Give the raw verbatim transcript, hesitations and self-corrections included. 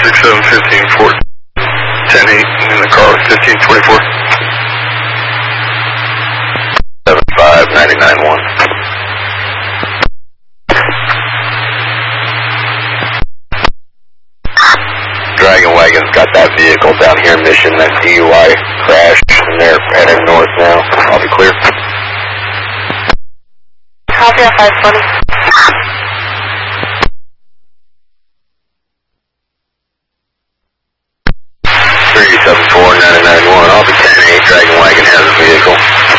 six seven fifteen four ten eight in the car with fifteen twenty-four. seven five nine nine one. Dragon Wagon's got that vehicle down here, Mission, that D U I crash, and they're heading north now. I'll be clear. Copy at five twenty. three seven four nine nine one, I'll be ten eight, Dragon Wagon has a vehicle.